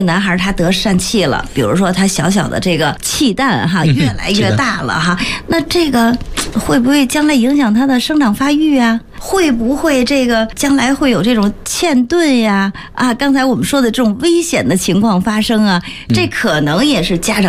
男孩他得疝气了，比如说他小小的这个气蛋哈越来越大了哈，那这个会不会将来影响他的生长发育啊？会不会这个将来会有这种嵌顿呀？啊，刚才我们说的这种危险的情况发生啊，这可能也是家长